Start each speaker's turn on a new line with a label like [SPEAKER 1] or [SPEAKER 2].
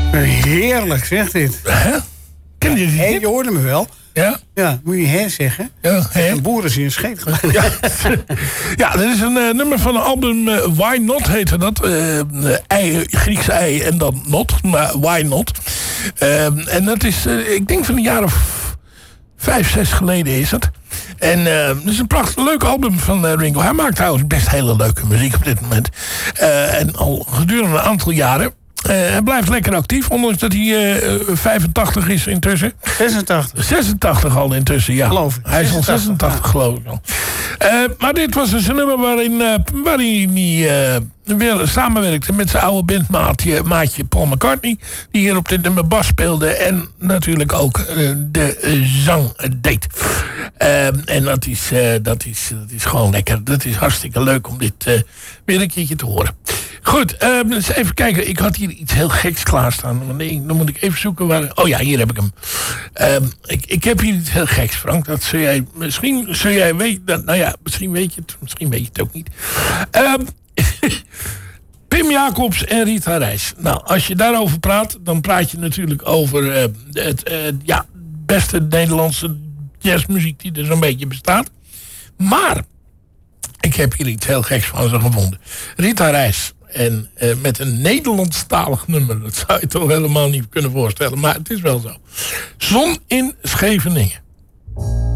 [SPEAKER 1] Heerlijk, zegt dit.
[SPEAKER 2] Hè? Ken je die?
[SPEAKER 1] Hé, je hoorde me wel.
[SPEAKER 2] Ja?
[SPEAKER 1] Ja, moet je hè zeggen?
[SPEAKER 2] Ja, hè?
[SPEAKER 1] Een boerenzin scheet.
[SPEAKER 2] Ja. Ja, dat is een nummer van een album Why Not heette dat. Grieks ei en dan not, maar Why Not. En dat is, ik denk van een jaar of 5, 6 geleden is het. En het is een prachtig leuk album van Ringo. Hij maakt trouwens best hele leuke muziek op dit moment. En al gedurende een aantal jaren. Hij blijft lekker actief, ondanks dat hij 85 is intussen.
[SPEAKER 1] 86.
[SPEAKER 2] 86 al intussen, ja.
[SPEAKER 1] Geloof ik.
[SPEAKER 2] Hij is al 86, geloof ik al. Maar dit was dus een nummer waarin hij weer samenwerkte met zijn oude bandmaatje Paul McCartney. Die hier op dit nummer bas speelde. En natuurlijk ook de zang deed. En dat is gewoon lekker. Dat is hartstikke leuk om dit weer een keertje te horen. Goed, eens even kijken. Ik had hier iets heel geks klaarstaan. Nee, dan moet ik even zoeken waar... Oh ja, hier heb ik hem. Ik heb hier iets heel geks, Frank. Dat zul jij... Misschien zul jij weten... Nou ja, misschien weet je het. Misschien weet je het ook niet. Pim Jacobs en Rita Reis. Nou, als je daarover praat... dan praat je natuurlijk over het beste Nederlandse jazzmuziek die er zo'n beetje bestaat. Maar... ik heb hier iets heel geks van ze gevonden. Rita Reis. En met een Nederlandstalig nummer. Dat zou je toch helemaal niet kunnen voorstellen. Maar het is wel zo. Zon in Scheveningen.